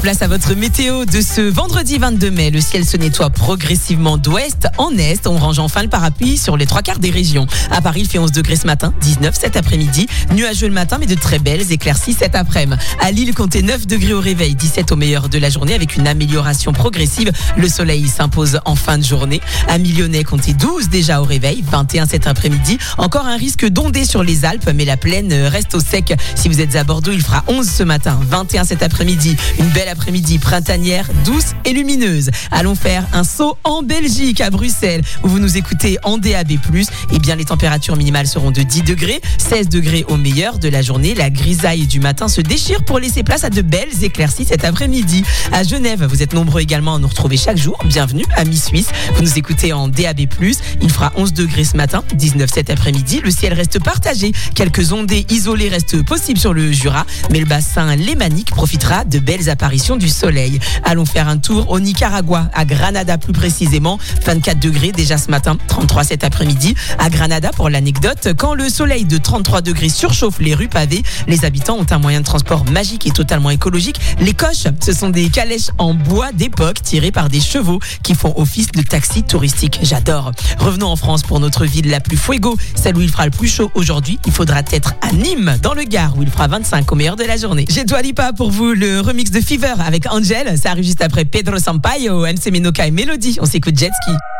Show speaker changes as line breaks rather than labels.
Place à votre météo de ce vendredi 22 mai. Le ciel se nettoie progressivement d'ouest en est. On range enfin le parapluie sur les 3/4 des régions. À Paris, il fait 11 degrés ce matin, 19 cet après-midi. Nuageux le matin, mais de très belles éclaircies cet après-midi. À Lille, comptez 9 degrés au réveil, 17 au meilleur de la journée avec une amélioration progressive. Le soleil s'impose en fin de journée. À Millonnais, comptez 12 déjà au réveil, 21 cet après-midi. Encore un risque d'ondée sur les Alpes, mais la plaine reste au sec. Si vous êtes à Bordeaux, il fera 11 ce matin, 21 cet après-midi. Une belle après-midi printanière, douce et lumineuse. Allons faire un saut en Belgique, à Bruxelles, où vous nous écoutez en DAB+. Eh bien, les températures minimales seront de 10 degrés, 16 degrés au meilleur de la journée. La grisaille du matin se déchire pour laisser place à de belles éclaircies cet après-midi. À Genève, vous êtes nombreux également à nous retrouver chaque jour. Bienvenue, amis suisses. Vous nous écoutez en DAB+. Il fera 11 degrés ce matin, 19 cet après-midi. Le ciel reste partagé. Quelques ondées isolées restent possibles sur le Jura, mais le bassin lémanique profitera de belles apparitions du soleil. Allons faire un tour au Nicaragua, à Granada plus précisément. 24 degrés déjà ce matin, 33 cet après-midi. À Granada, pour l'anecdote, quand le soleil de 33 degrés surchauffe les rues pavées, les habitants ont un moyen de transport magique et totalement écologique. Les coches, ce sont des calèches en bois d'époque tirées par des chevaux qui font office de taxi touristique. J'adore. Revenons en France pour notre ville la plus fuego, celle où il fera le plus chaud aujourd'hui. Il faudra être à Nîmes, dans le Gard, où il fera 25 au meilleur de la journée. J'ai Dua Lipa pour vous, le remix de Fever avec Angel. Ça arrive juste après Pedro Sampaio, MC Menoka et Mélodie. On s'écoute Jet Ski.